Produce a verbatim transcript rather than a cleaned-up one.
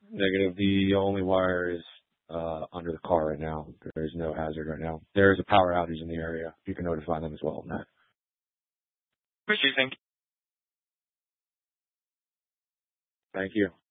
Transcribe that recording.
Negative. The only wire is uh, under the car right now. There is no hazard right now. There is a power outage in the area. You can notify them as well on that. Appreciate it. Thank you. Thank you.